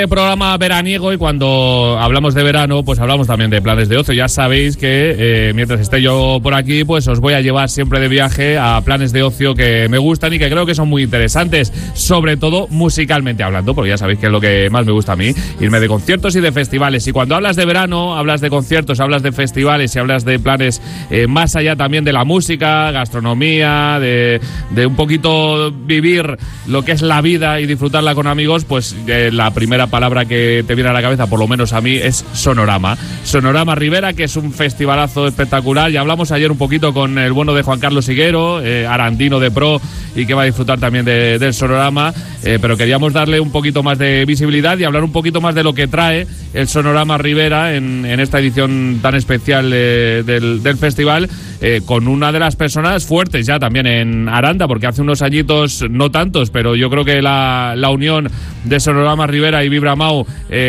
Programa veraniego, y cuando hablamos de verano pues hablamos también de planes de ocio. Ya sabéis que mientras esté yo por aquí pues os voy a llevar siempre de viaje a planes de ocio que me gustan y que creo que son muy interesantes, sobre todo musicalmente hablando, porque ya sabéis que es lo que más me gusta a mí, irme de conciertos y de festivales. Y cuando hablas de verano, hablas de conciertos, hablas de festivales y hablas de planes más allá también de la música, gastronomía, de un poquito vivir lo que es la vida y disfrutarla con amigos, pues la primera palabra que te viene a la cabeza, por lo menos a mí, es Sonorama. Sonorama Ribera, que es un festivalazo espectacular. Ya hablamos ayer un poquito con el bueno de Juan Carlos Higuero, arandino de pro, y que va a disfrutar también del Sonorama, pero queríamos darle un poquito más de visibilidad y hablar un poquito más de lo que trae el Sonorama Ribera en esta edición tan especial del festival, con una de las personas fuertes ya también en Aranda, porque hace unos añitos, no tantos, pero yo creo que la unión de Sonorama Ribera y Vibramau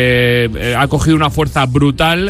ha cogido una fuerza brutal,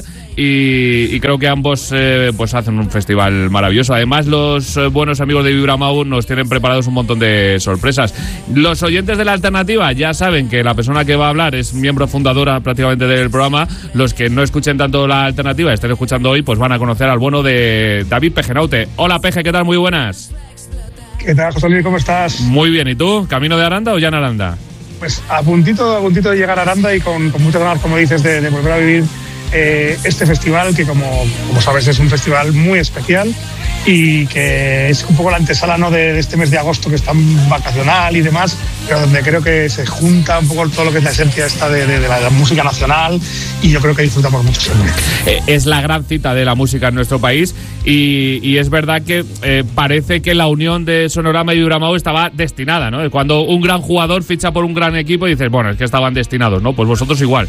y creo que ambos pues hacen un festival maravilloso. Además, los buenos amigos de Vibramau nos tienen preparados un montón de sorpresas. Los oyentes de La Alternativa ya saben que la persona que va a hablar es miembro fundadora prácticamente del programa. Los que no escuchen tanto La Alternativa, estén escuchando hoy, pues van a conocer al bueno de David Pejenaute. Hola, Peje, ¿qué tal? Muy buenas. ¿Qué tal, José Luis? ¿Cómo estás? Muy bien, ¿y tú? ¿Camino de Aranda o ya en Aranda? Pues a puntito de llegar a Aranda, y con muchas ganas, como dices, de volver a vivir este festival, que como sabes es un festival muy especial y que es un poco la antesala, ¿no?, de este mes de agosto, que es tan vacacional y demás, pero donde creo que se junta un poco todo lo que es la esencia esta de la música nacional, y yo creo que disfrutamos mucho siempre. Es la gran cita de la música en nuestro país, y es verdad que parece que la unión de Sonorama y Vibramau estaba destinada, ¿no? Cuando un gran jugador ficha por un gran equipo y dices, bueno, es que estaban destinados, ¿no? Pues vosotros igual.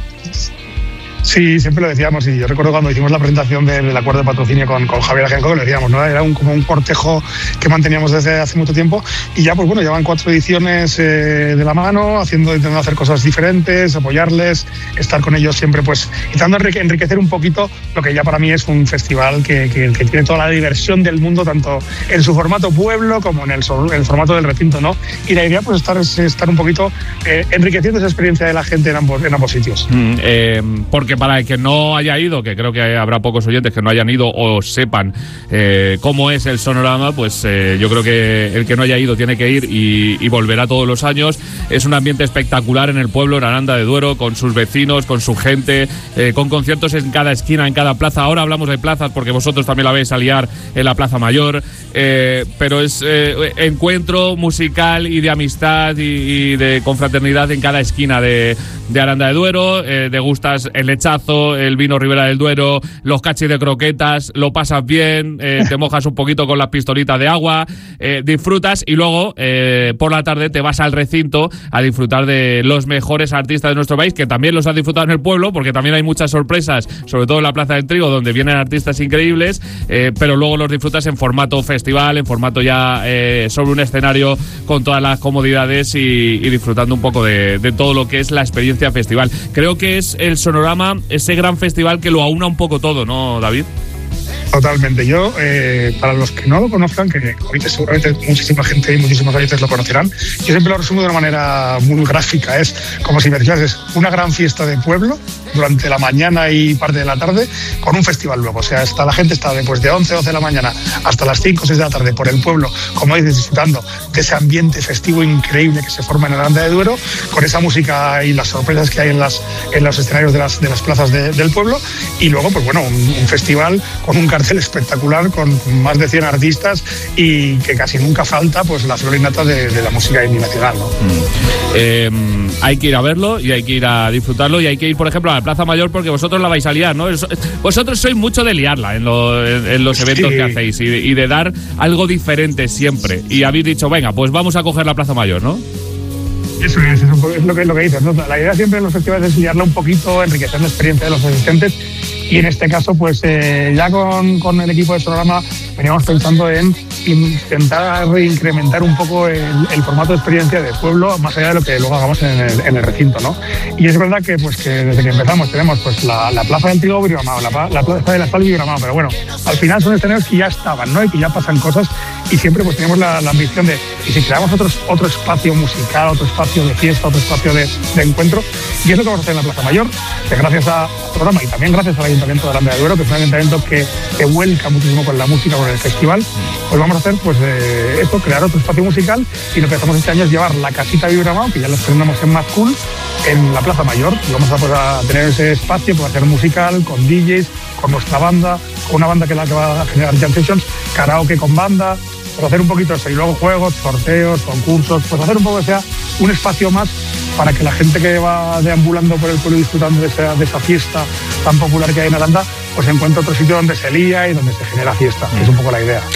Sí, siempre lo decíamos, y yo recuerdo cuando hicimos la presentación del acuerdo de patrocinio con Javier Ajenco, que lo decíamos, ¿no? Era como un cortejo que manteníamos desde hace mucho tiempo, y ya, pues bueno, llevan 4 ediciones de la mano, intentando hacer cosas diferentes, apoyarles, estar con ellos siempre, pues intentando enriquecer un poquito lo que ya para mí es un festival que tiene toda la diversión del mundo, tanto en su formato pueblo como en el formato del recinto, ¿no? Y la idea, pues, es estar un poquito enriqueciendo esa experiencia de la gente en ambos sitios. Porque para el que no haya ido, que creo que habrá pocos oyentes que no hayan ido o sepan cómo es el Sonorama, pues yo creo que el que no haya ido tiene que ir y volverá todos los años. Es un ambiente espectacular en el pueblo, en Aranda de Duero, con sus vecinos, con su gente, con conciertos en cada esquina, en cada plaza. Ahora hablamos de plazas porque vosotros también la veis a liar en la Plaza Mayor, pero es encuentro musical y de amistad y de confraternidad en cada esquina de Aranda de Duero. Degustas el lechazo, el vino Ribera del Duero, los cachis de croquetas, lo pasas bien, te mojas un poquito con las pistolitas de agua, disfrutas, y luego por la tarde te vas al recinto a disfrutar de los mejores artistas de nuestro país, que también los has disfrutado en el pueblo, porque también hay muchas sorpresas, sobre todo en la Plaza del Trigo, donde vienen artistas increíbles, pero luego los disfrutas en formato festival, en formato ya sobre un escenario con todas las comodidades y disfrutando un poco de todo lo que es la experiencia festival. Creo que es el Sonorama ese gran festival que lo aúna un poco todo, ¿no, David? Totalmente. Yo, para los que no lo conozcan, que ahorita seguramente muchísima gente y muchísimos oyentes lo conocerán, yo siempre lo resumo de una manera muy gráfica. Es como si me decías, es una gran fiesta de pueblo durante la mañana y parte de la tarde, con un festival luego. O sea, la gente está después de 12 de la mañana hasta las 5 o 6 de la tarde por el pueblo, como dices, disfrutando de ese ambiente festivo increíble que se forma en Aranda de Duero, con esa música y las sorpresas que hay en los escenarios de las plazas del pueblo. Y luego, pues bueno, un festival con un cartel espectacular, con más de 100 artistas, y que casi nunca falta pues la flor y nata de la música nacional, ¿no? Hay que ir a verlo y hay que ir a disfrutarlo, y hay que ir, por ejemplo, a la Plaza Mayor, porque vosotros la vais a liar, ¿no? Vosotros sois mucho de liarla en los eventos que hacéis y de dar algo diferente siempre, y habéis dicho, venga, pues vamos a coger la Plaza Mayor, ¿no? Eso es lo que dices, ¿no? La idea siempre en los festivales es liarla un poquito, enriquecer la experiencia de los asistentes, y en este caso, pues ya con el equipo de Sonorama veníamos pensando en intentar reincrementar un poco el formato de experiencia de pueblo, más allá de lo que luego hagamos en el recinto, ¿no? Y es verdad que, pues, que desde que empezamos tenemos pues la Plaza del Trigo Viramao, la Plaza de la Sal Viramao, pero bueno, al final son escenarios que ya estaban, ¿no? Y que ya pasan cosas, y siempre pues tenemos la ambición de, y si creamos otro espacio musical, otro espacio de fiesta, otro espacio de encuentro, y es lo que vamos a hacer en la Plaza Mayor, que gracias al programa y también gracias al Ayuntamiento de Aranda de Duero, que es un ayuntamiento que vuelca muchísimo con la música, con el festival, pues vamos a hacer pues esto, crear otro espacio musical, y lo que hacemos este año es llevar la casita de Viramao, que ya la estrenamos en Mad Cool, en la Plaza Mayor. Vamos a tener ese espacio para hacer musical, con DJs, con nuestra banda, con una banda que va a generar jam sessions, karaoke con banda, pues hacer un poquito eso, y luego juegos, sorteos, concursos, pues hacer un poco que sea un espacio más para que la gente que va deambulando por el pueblo disfrutando de esa fiesta tan popular que hay en Aranda, pues encuentre otro sitio donde se lía y donde se genera fiesta, que es un poco la idea.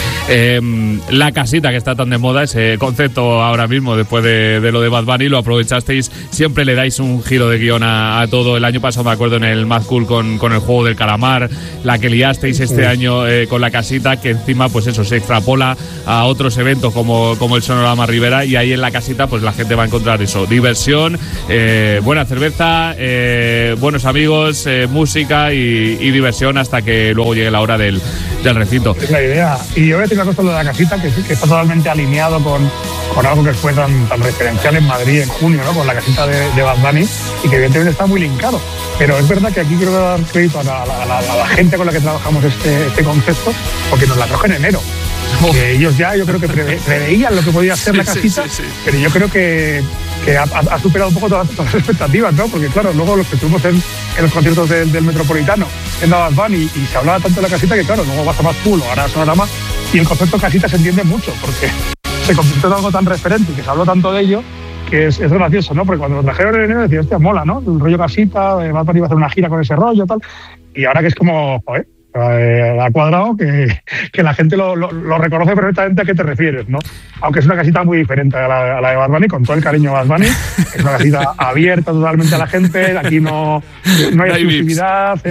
La casita, que está tan de moda, ese concepto ahora mismo, después de lo de Bad Bunny, lo aprovechasteis, siempre le dais un giro de guión a todo. El año pasado me acuerdo en el Mad Cool con el juego del calamar, la que liasteis este año con la casita, que encima pues eso se extrapola a otros eventos como el Sonorama Ribera, y ahí en la casita pues la gente va a encontrar eso, diversión, buena cerveza, buenos amigos, música y diversión hasta que luego llegue la hora del recinto. Es la idea. Y yo voy a decir una cosa, lo de la casita, que está totalmente alineado con algo que fue tan referencial en Madrid en junio, ¿no? Con la casita de Bad Bunny, y que evidentemente está muy linkado. Pero es verdad que aquí quiero dar crédito a la gente con la que trabajamos este concepto, porque nos la trajo en enero. Que ellos ya, yo creo que preveían lo que podía ser la casita, sí. Pero yo creo que ha superado un poco todas las expectativas, ¿no? Porque claro, luego los que estuvimos en los conciertos del Metropolitano, en Bad Bunny, y se hablaba tanto de la casita que claro, luego vas a Mad Cool o ahora a Sonorama, y el concepto casita se entiende mucho, porque se convirtió en algo tan referente y que se habló tanto de ello, que es gracioso, ¿no? Porque cuando lo trajeron en enero decía, hostia, mola, ¿no? El rollo casita, Bad Bunny iba a hacer una gira con ese rollo, tal, y ahora que es como, joder, ha cuadrado, que la gente lo reconoce perfectamente a qué te refieres, ¿no? Aunque es una casita muy diferente a la de Bad Bunny, con todo el cariño a Bad Bunny, es una casita abierta totalmente a la gente, aquí no hay exclusividad,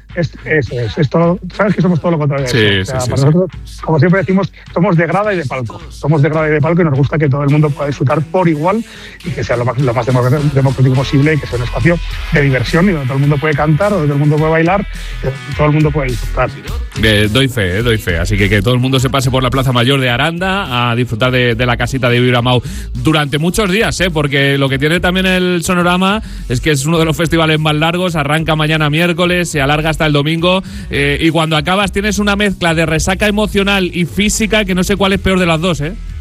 es todo, sabes que somos todo lo contrario. Sí, para nosotros, como siempre decimos, somos de grada y de palco. Somos de grada y de palco, y nos gusta que todo el mundo pueda disfrutar por igual y que sea lo más democrático posible, y que sea un espacio de diversión y donde todo el mundo puede cantar, donde todo el mundo puede bailar, y todo el mundo puede disfrutar. Doy fe. Así que todo el mundo se pase por la Plaza Mayor de Aranda a disfrutar de la casita de Viramao durante muchos días, porque lo que tiene también el Sonorama es que es uno de los festivales más largos, arranca mañana miércoles, se alarga hasta el domingo, y cuando acabas tienes una mezcla de resaca emocional y física que no sé cuál es peor de las dos,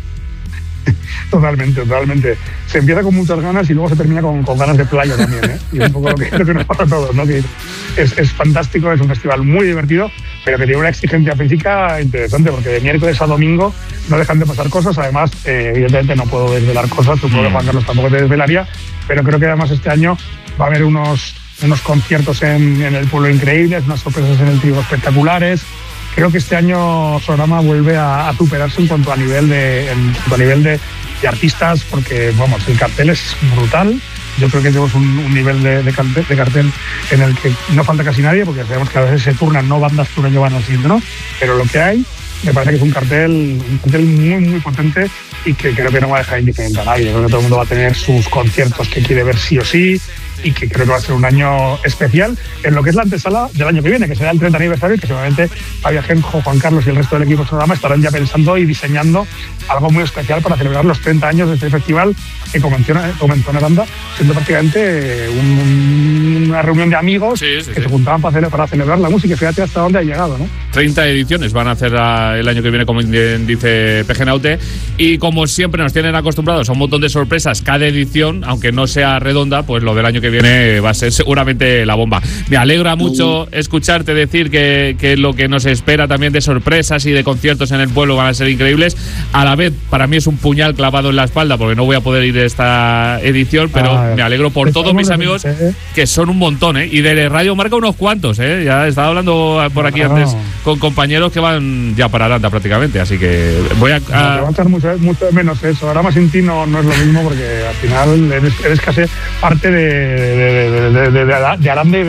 Totalmente. Se empieza con muchas ganas y luego se termina con ganas de playa también, Y es un poco lo que nos pasa a todos, ¿no? Que es fantástico, es un festival muy divertido, pero que tiene una exigencia física interesante, porque de miércoles a domingo no dejan de pasar cosas. Además, evidentemente no puedo desvelar cosas, supongo que Juan Carlos tampoco te desvelaría, pero creo que además este año va a haber unos conciertos en el pueblo increíbles, unas sorpresas en el Trigo espectaculares. Creo que este año Sonorama vuelve a superarse en cuanto a nivel de artistas, porque vamos, el cartel es brutal. Yo creo que tenemos un nivel de cartel en el que no falta casi nadie, porque sabemos que a veces se turnan, no bandas turnan van haciendo, ¿no? Pero lo que hay, me parece que es un cartel muy, muy potente, y que creo que no va a dejar indiferente a nadie. Creo que todo el mundo va a tener sus conciertos que quiere ver sí o sí, y que creo que va a ser un año especial en lo que es la antesala del año que viene, que será el 30 aniversario, y que seguramente Fabio Ajenjo, Juan Carlos y el resto del equipo de Sonorama estarán ya pensando y diseñando algo muy especial para celebrar los 30 años de este festival, que comenzó en Aranda, siendo prácticamente una reunión de amigos que se juntaban para celebrar la música. Fíjate hasta dónde ha llegado, ¿no? 30 ediciones van a hacer el año que viene, como dice Pejenaute, y como siempre nos tienen acostumbrados a un montón de sorpresas cada edición, aunque no sea redonda, pues lo del año que viene va a ser seguramente la bomba. Me alegra mucho escucharte decir que lo que nos espera también de sorpresas y de conciertos en el pueblo van a ser increíbles. A la vez, para mí es un puñal clavado en la espalda, porque no voy a poder ir a esta edición, pero me alegro por todos mis amigos, que son un montón, y de Radio Marca unos cuantos, ya estaba hablando por aquí antes con compañeros que van ya para Aranda prácticamente, así que voy a... Te va a echar mucho de menos eso. Ahora más sin ti no es lo mismo, porque al final eres casi parte de Aranda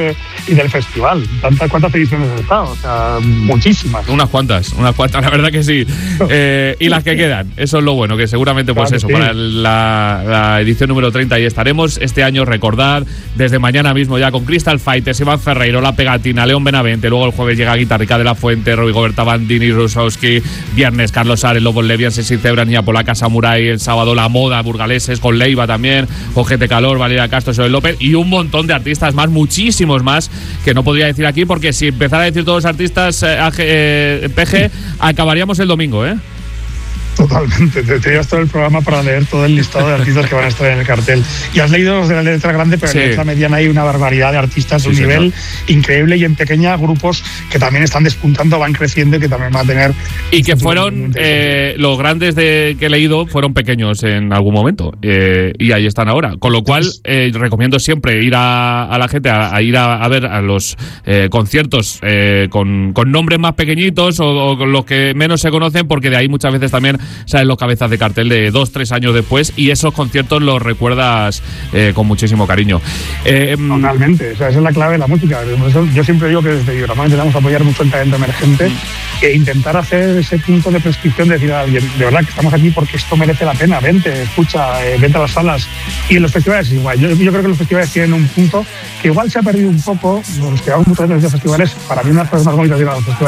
y del festival. ¿Cuántas ediciones has estado? O sea, muchísimas. Unas cuantas, la verdad que sí. Y las que quedan, eso es lo bueno, que seguramente pues claro, eso, sí. Para la edición número 30 ahí estaremos. Este año, recordad, desde mañana mismo ya con Crystal Fighters, Iván Ferreiro, La Pegatina, León Benavente, luego el jueves llega Guitarrica de la Fuente, Roy Goberta Bandini, Rusowski, viernes Carlos Ares, Lobos Levian, Ceci Cebra, Niña Polaca, Samurai, el sábado La Moda, Burgaleses, con Leiva también, con GT Calor, Valeria Castro, Joel López y un montón de artistas más, muchísimos más, que no podría decir aquí, porque si empezara a decir todos los artistas PG, acabaríamos el domingo, ¿eh? Totalmente, te llevas todo el programa para leer todo el listado de artistas que van a estar en el cartel. Y has leído los de la letra grande, pero sí. En la letra mediana hay una barbaridad de artistas de un nivel increíble, y en pequeña grupos que también están despuntando, van creciendo y que también van a tener... Y que fueron, los grandes que he leído fueron pequeños en algún momento, y ahí están ahora. Con lo cual, recomiendo siempre ir a la gente a ir a ver a los conciertos con nombres más pequeñitos o con los que menos se conocen, porque de ahí muchas veces también salen los cabezas de cartel de 2-3 años después, y esos conciertos los recuerdas con muchísimo cariño. Totalmente, o sea, esa es la clave de la música. Yo siempre digo que desde Diorama intentamos apoyar mucho el talento emergente e intentar hacer ese punto de prescripción, de decir a alguien, de verdad que estamos aquí porque esto merece la pena, vente, escucha, vente a las salas. Y en los festivales igual, yo creo que los festivales tienen un punto que igual se ha perdido un poco. Los que vamos muchas veces de festivales, para mí una de las cosas más bonitas de los festivales